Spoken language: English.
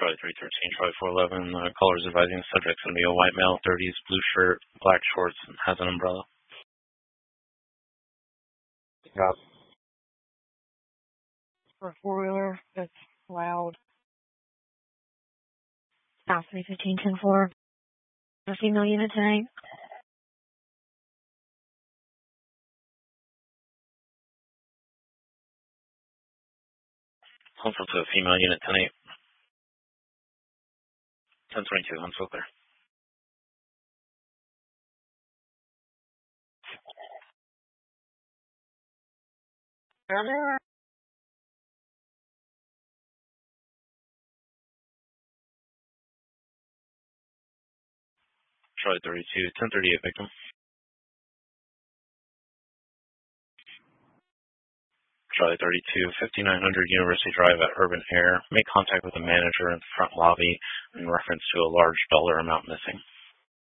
Charlie 313, Charlie 411. Callers advising subjects going to be a white male, 30s, blue shirt, black shorts, and has an umbrella. Yeah. For a four-wheeler that's loud. South 315, 10-4. A female unit tonight. Huntsville to a female unit tonight. 1022, Huntsville clear. Charlie 32, 1038 victim. Charlie 32, 5900 University Drive at Urban Air. Make contact with the manager in the front lobby in reference to a large dollar amount missing.